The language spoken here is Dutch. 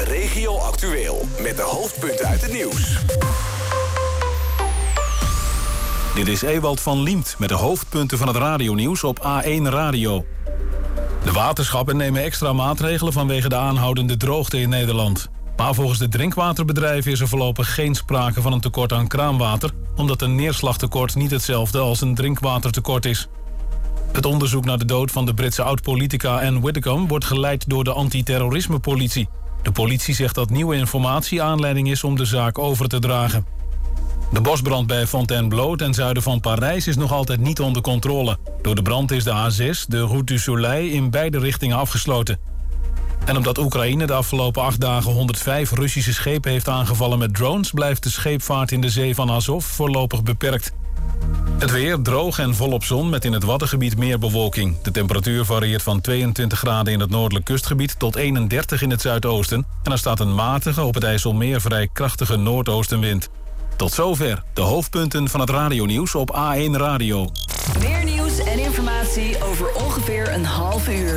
Regio Actueel. Met de hoofdpunten uit het nieuws. Dit is Ewald van Liemt met de hoofdpunten van het radionieuws op A1 Radio. De waterschappen nemen extra maatregelen vanwege de aanhoudende droogte in Nederland. Maar volgens de drinkwaterbedrijven is er voorlopig geen sprake van een tekort aan kraanwater, omdat een neerslagtekort niet hetzelfde als een drinkwatertekort is. Het onderzoek naar de dood van de Britse oud-politica Anne Widdecombe wordt geleid door de antiterrorismepolitie. De politie zegt dat nieuwe informatie aanleiding is om de zaak over te dragen. De bosbrand bij Fontainebleau ten zuiden van Parijs is nog altijd niet onder controle. Door de brand is de A6, de Route du Soleil, in beide richtingen afgesloten. En omdat Oekraïne de afgelopen 8 dagen 105 Russische schepen heeft aangevallen met drones, blijft de scheepvaart in de zee van Azov voorlopig beperkt. Het weer droog en volop zon met in het Waddengebied meer bewolking. De temperatuur varieert van 22 graden in het noordelijk kustgebied tot 31 in het zuidoosten. En er staat een matige, op het IJsselmeer vrij krachtige noordoostenwind. Tot zover de hoofdpunten van het radionieuws op A1 Radio. Meer nieuws en informatie over ongeveer een half uur.